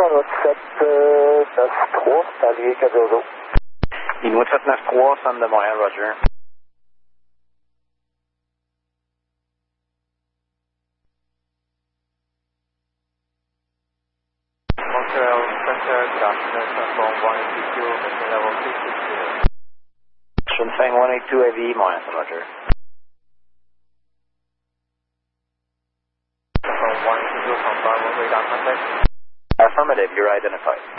Note 793, Palier 400. Inwood 793, Centre de Montréal, Roger. Montreal Center, good afternoon, platform 182, mission level 360. Shunfeng 182 AV, Montréal, Roger. Platform 182, confirm radar contact. Affirmative, you're identified.